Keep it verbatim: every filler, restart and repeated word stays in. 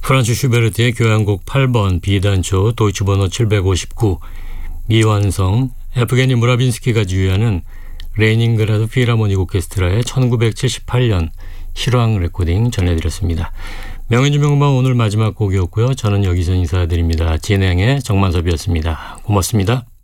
프란츠 슈베르트의 교향곡 팔 번 B단조 도이치번호 칠백오십구, 미완성 에프게니 무라빈스키가 지휘하는 레닌그라드 필하모닉 오케스트라의 천구백칠십팔 년 실황 레코딩 전해드렸습니다. 명예주 명반 오늘 마지막 곡이었고요. 저는 여기서 인사드립니다. 진행의 정만섭이었습니다. 고맙습니다.